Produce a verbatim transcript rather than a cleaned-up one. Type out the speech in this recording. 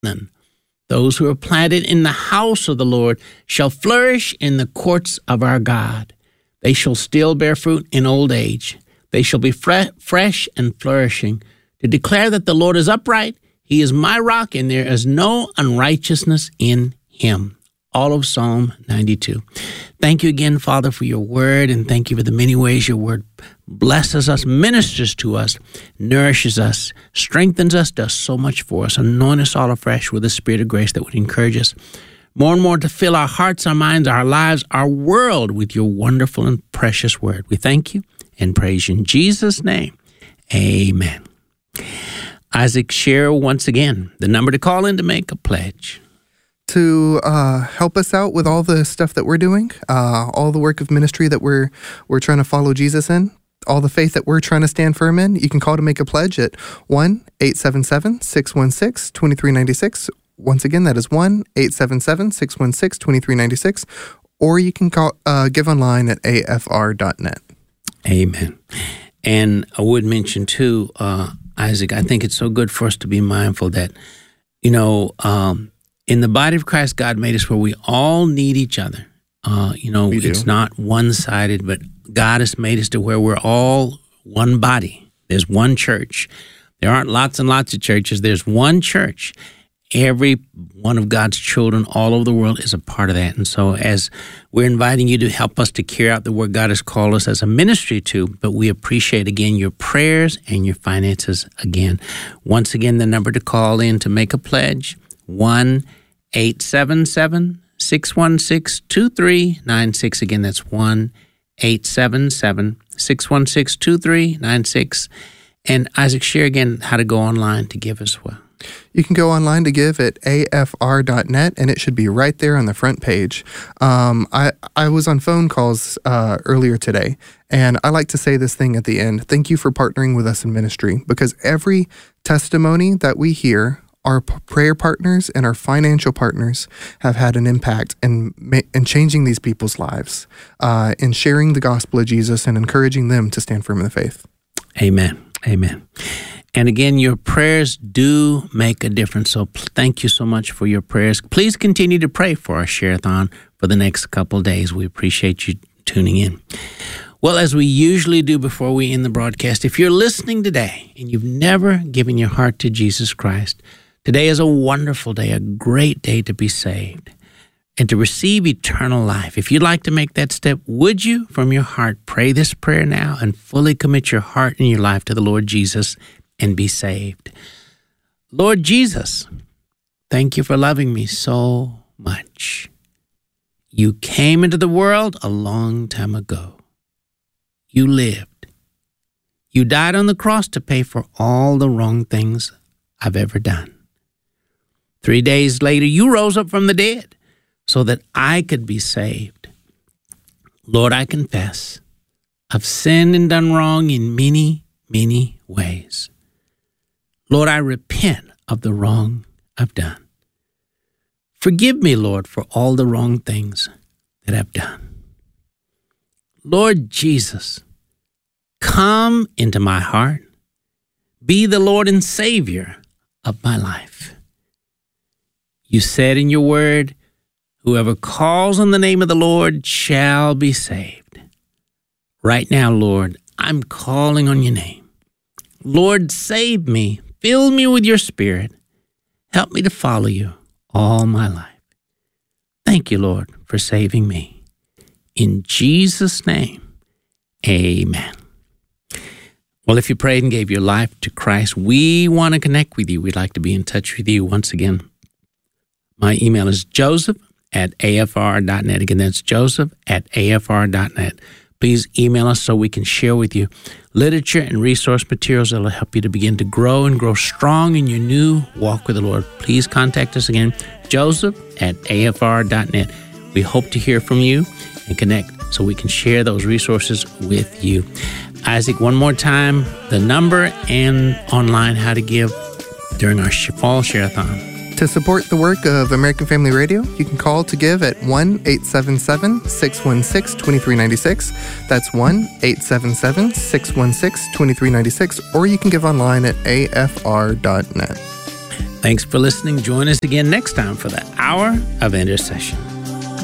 Those who are planted in the house of the Lord shall flourish in the courts of our God. They shall still bear fruit in old age. They shall be fre- fresh and flourishing, to declare that the Lord is upright. He is my rock, and there is no unrighteousness in him. All of Psalm ninety-two. Thank you again, Father, for your word, and thank you for the many ways your word blesses us, ministers to us, nourishes us, strengthens us, does so much for us. Anoint us all afresh with the spirit of grace that would encourage us more and more to fill our hearts, our minds, our lives, our world with your wonderful and precious word. We thank you and praise you in Jesus' name. Amen. Isaac, share once again the number to call in to make a pledge. To uh, help us out with all the stuff that we're doing, uh, all the work of ministry that we're we're trying to follow Jesus in, all the faith that we're trying to stand firm in, you can call to make a pledge at one eight seven seven, six one six, two three nine six. Once again, that is one eight seven seven, six one six, two three nine six, or you can call uh, give online at A F R dot net. Amen. And I would mention too, uh, Isaac, I think it's so good for us to be mindful that, you know, um, in the body of Christ, God made us where we all need each other. Uh, you know, it's not one-sided, but God has made us to where we're all one body. There's one church. There aren't lots and lots of churches. There's one church. Every one of God's children all over the world is a part of that. And so as we're inviting you to help us to carry out the work God has called us as a ministry to, but we appreciate, again, your prayers and your finances again. Once again, the number to call in to make a pledge, one eight seven seven, six one six, two three nine six. Again, that's one eight seven seven, six one six, two three nine six. And Isaac, share again how to go online to give as well. You can go online to give at A F R dot net, and it should be right there on the front page. Um, I, I was on phone calls uh, earlier today, and I like to say this thing at the end. Thank you for partnering with us in ministry, because every testimony that we hear, our prayer partners and our financial partners have had an impact in, in changing these people's lives, uh, in sharing the gospel of Jesus and encouraging them to stand firm in the faith. Amen. Amen. And again, your prayers do make a difference. So thank you so much for your prayers. Please continue to pray for our Share-a-thon for the next couple of days. We appreciate you tuning in. Well, as we usually do before we end the broadcast, if you're listening today and you've never given your heart to Jesus Christ, today is a wonderful day, a great day to be saved and to receive eternal life. If you'd like to make that step, would you, from your heart, pray this prayer now and fully commit your heart and your life to the Lord Jesus and be saved? Lord Jesus, thank you for loving me so much. You came into the world a long time ago. You lived. You died on the cross to pay for all the wrong things I've ever done. Three days later, you rose up from the dead so that I could be saved. Lord, I confess I've sinned and done wrong in many, many ways. Lord, I repent of the wrong I've done. Forgive me, Lord, for all the wrong things that I've done. Lord Jesus, come into my heart. Be the Lord and Savior of my life. You said in your word, whoever calls on the name of the Lord shall be saved. Right now, Lord, I'm calling on your name. Lord, save me. Fill me with your spirit. Help me to follow you all my life. Thank you, Lord, for saving me. In Jesus' name, amen. Well, if you prayed and gave your life to Christ, we want to connect with you. We'd like to be in touch with you once again. My email is joseph at A F R dot net. Again, that's joseph at A F R dot net. Please email us so we can share with you literature and resource materials that will help you to begin to grow and grow strong in your new walk with the Lord. Please contact us again, joseph at A F R dot net. We hope to hear from you and connect so we can share those resources with you. Isaac, one more time, the number and online how to give during our fall Share-a-thon. To support the work of American Family Radio, you can call to give at one eight seven seven, six one six, two three nine six. That's one eight seven seven, six one six, two three nine six, or you can give online at A F R dot net. Thanks for listening. Join us again next time for the Hour of Intercession.